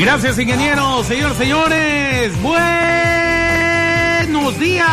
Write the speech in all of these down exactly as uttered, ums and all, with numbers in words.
Gracias, ingeniero. Señores, señores, buenos días.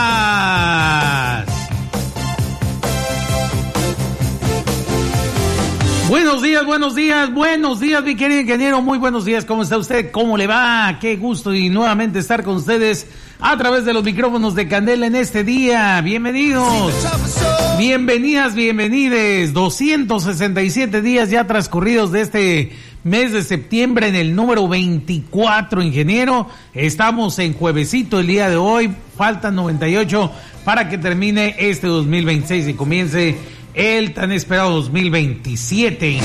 Buenos días, buenos días, buenos días, mi querido ingeniero. Muy buenos días. ¿Cómo está usted? ¿Cómo le va? Qué gusto y nuevamente estar con ustedes a través de los micrófonos de Candela en este día. Bienvenidos. Bienvenidas, bienvenides. doscientos sesenta y siete días ya transcurridos de este mes de septiembre en el número veinticuatro, ingeniero. Estamos en juevesito el día de hoy. Faltan noventa y ocho para que termine este dos mil veintiséis y comience el tan esperado dos mil veintisiete.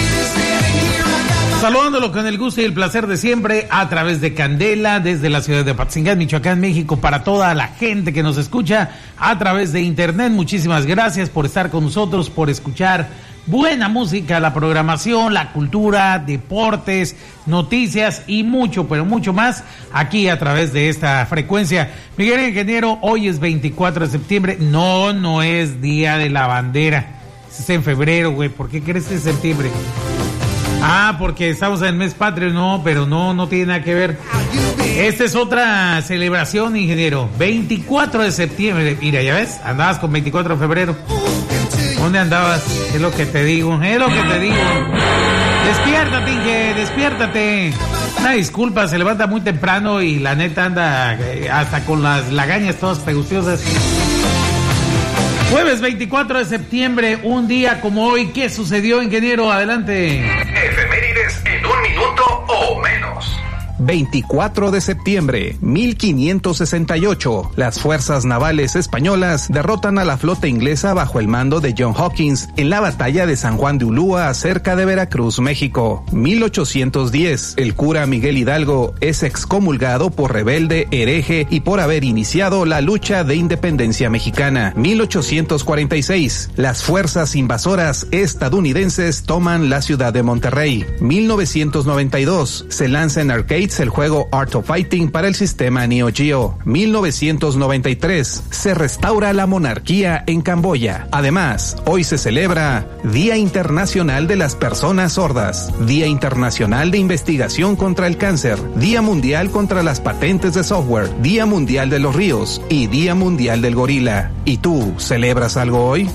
Saludándolo con el gusto y el placer de siempre a través de Candela, desde la ciudad de Apatzingán, Michoacán, México, para toda la gente que nos escucha a través de internet. Muchísimas gracias por estar con nosotros, por escuchar buena música, la programación, la cultura, deportes, noticias y mucho, pero mucho más aquí a través de esta frecuencia. Miguel Ingeniero, hoy es veinticuatro de septiembre. No, no es Día de la Bandera. Es en febrero, güey. ¿Por qué crees que es septiembre? Ah, porque estamos en el mes patrio. No, pero no, no tiene nada que ver. Esta es otra celebración, ingeniero. veinticuatro de septiembre. Mira, ya ves, andabas con veinticuatro de febrero. ¿Dónde andabas? Es lo que te digo, es lo que te digo. Despiértate, Inge, despiértate. Una disculpa, se levanta muy temprano y la neta anda eh, hasta con las lagañas todas peguciosas. Jueves veinticuatro de septiembre, un día como hoy. ¿Qué sucedió, ingeniero? Adelante. Efemérides en un minuto o menos. veinticuatro de septiembre, mil quinientos sesenta y ocho, las fuerzas navales españolas derrotan a la flota inglesa bajo el mando de John Hawkins en la batalla de San Juan de Ulúa cerca de Veracruz, México. mil ochocientos diez, el cura Miguel Hidalgo es excomulgado por rebelde, hereje y por haber iniciado la lucha de independencia mexicana. mil ochocientos cuarenta y seis, las fuerzas invasoras estadounidenses toman la ciudad de Monterrey. mil novecientos noventa y dos, se lanza en arcade el juego Art of Fighting para el sistema Neo Geo. mil novecientos noventa y tres, se restaura la monarquía en Camboya. Además, hoy se celebra Día Internacional de las Personas Sordas, Día Internacional de Investigación contra el Cáncer, Día Mundial contra las Patentes de Software, Día Mundial de los Ríos y Día Mundial del Gorila. ¿Y tú, celebras algo hoy?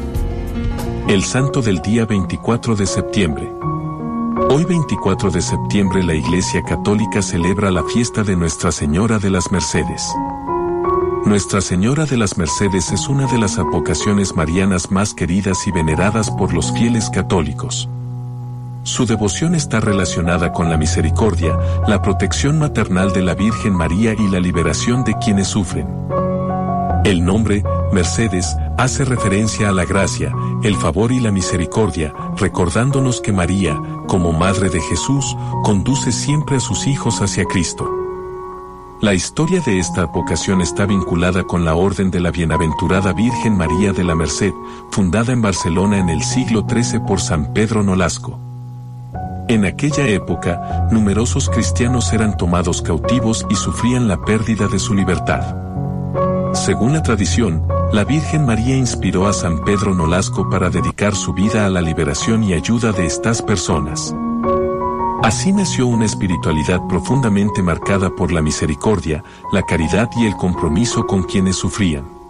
El santo del día veinticuatro de septiembre. Hoy veinticuatro de septiembre la Iglesia Católica celebra la fiesta de Nuestra Señora de las Mercedes. Nuestra Señora de las Mercedes es una de las advocaciones marianas más queridas y veneradas por los fieles católicos. Su devoción está relacionada con la misericordia, la protección maternal de la Virgen María y la liberación de quienes sufren. El nombre, Mercedes, hace referencia a la gracia, el favor y la misericordia, recordándonos que María, como Madre de Jesús, conduce siempre a sus hijos hacia Cristo. La historia de esta advocación está vinculada con la Orden de la Bienaventurada Virgen María de la Merced, fundada en Barcelona en el siglo trece por San Pedro Nolasco. En aquella época, numerosos cristianos eran tomados cautivos y sufrían la pérdida de su libertad. Según la tradición, la Virgen María inspiró a San Pedro Nolasco para dedicar su vida a la liberación y ayuda de estas personas. Así nació una espiritualidad profundamente marcada por la misericordia, la caridad y el compromiso con quienes sufrían.